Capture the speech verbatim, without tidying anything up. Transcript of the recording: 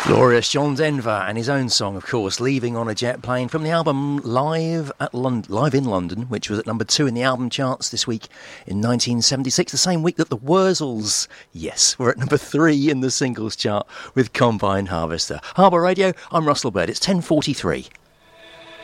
Glorious John Denver and his own song, of course, Leaving on a Jet Plane, from the album Live at Lond- Live in London, which was at number two in the album charts this week in nineteen seventy-six, the same week that the Wurzels, yes, were at number three in the singles chart with Combine Harvester. Harbour Radio, I'm Russell Bird. It's ten forty-three.